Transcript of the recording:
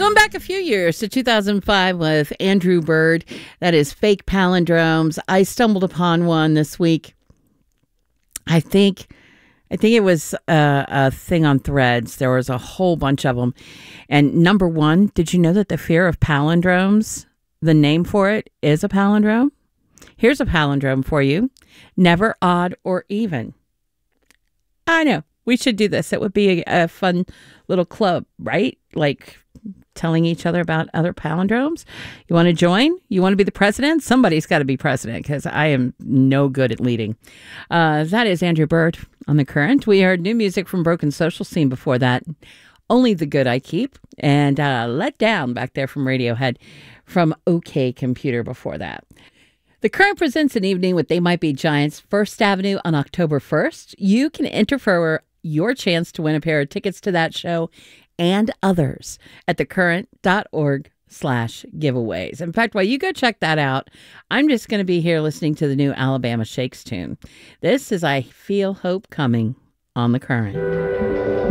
Going back a few years to 2005 with Andrew Bird. That is Fake Palindromes. I stumbled upon one this week. I think it was a thing on Threads. There was a whole bunch of them. And number one, did you know that the fear of palindromes, the name for it is a palindrome? Here's a palindrome for you. Never, odd, or even. I know. We should do this. It would be a fun little club, right? Like telling each other about other palindromes. You want to join? You want to be the president? Somebody's got to be president because I am no good at leading. That is Andrew Bird on The Current. We heard new music from Broken Social Scene before that. Only the Good I Keep. And Let Down back there from Radiohead from OK Computer before that. The Current presents an evening with They Might Be Giants, First Avenue on October 1st. You can enter for your chance to win a pair of tickets to that show and others at thecurrent.org/giveaways. In fact, while you go check that out, I'm just going to be here listening to the new Alabama Shakes tune. This is I Feel Hope Coming on The Current.